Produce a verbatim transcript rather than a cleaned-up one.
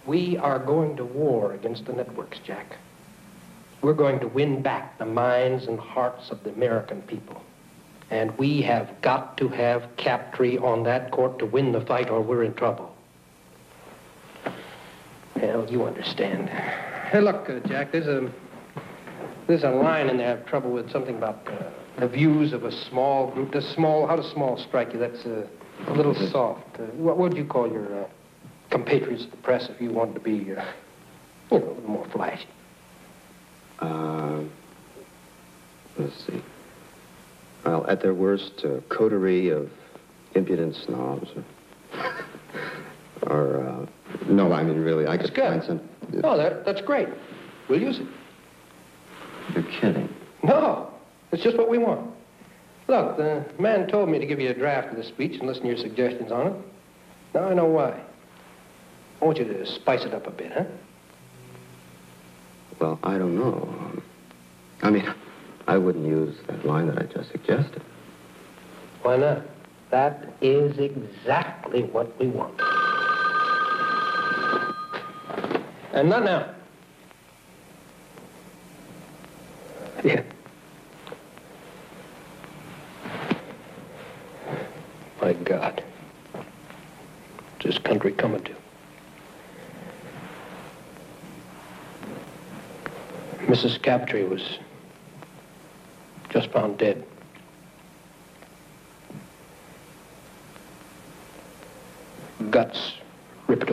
We are going to war against the networks, Jack. We're going to win back the minds and hearts of the American people. And we have got to have Captree on that court to win the fight, or we're in trouble. Hell, you understand. Hey, look, uh, Jack, there's a, there's a line in there I have trouble with, something about uh, the views of a small group. Does small, how does small strike you? That's uh, a little soft. Uh, what would you call your uh, compatriots of the press if you wanted to be, uh, you know, a little more flashy? Uh, let's see. Well, at their worst, a coterie of impudent snobs. Or, or uh, no, I mean, really, I That's could good. find some... No, that, that's great. We'll use it. You're kidding. No, it's just what we want. Look, the man told me to give you a draft of the speech and listen to your suggestions on it. Now I know why. I want you to spice it up a bit, huh? Well, I don't know. I mean, I wouldn't use that line that I just suggested. Why not? That is exactly what we want. And not now. Yeah. My God. What's this country coming to? Missus Captree was just found dead. Guts